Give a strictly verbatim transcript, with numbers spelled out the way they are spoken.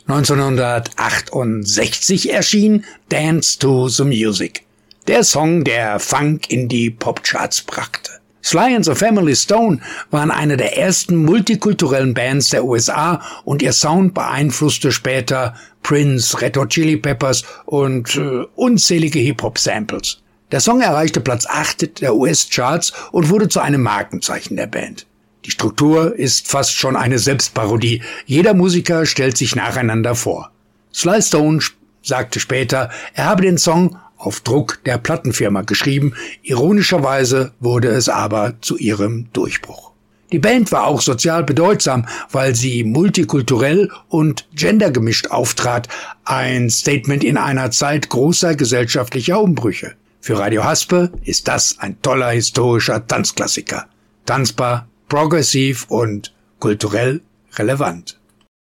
neunzehnhundertachtundsechzig erschien Dance to the Music, der Song, der Funk in die Popcharts brachte. Sly and the Family Stone waren eine der ersten multikulturellen Bands der U S A und ihr Sound beeinflusste später Prince, Red Hot Chili Peppers und äh, unzählige Hip-Hop-Samples. Der Song erreichte Platz acht der U S-Charts und wurde zu einem Markenzeichen der Band. Die Struktur ist fast schon eine Selbstparodie. Jeder Musiker stellt sich nacheinander vor. Sly Stone sagte später, er habe den Song auf Druck der Plattenfirma geschrieben. Ironischerweise wurde es aber zu ihrem Durchbruch. Die Band war auch sozial bedeutsam, weil sie multikulturell und gendergemischt auftrat. Ein Statement in einer Zeit großer gesellschaftlicher Umbrüche. Für Radio Haspe ist das ein toller historischer Tanzklassiker. Tanzbar, progressiv und kulturell relevant.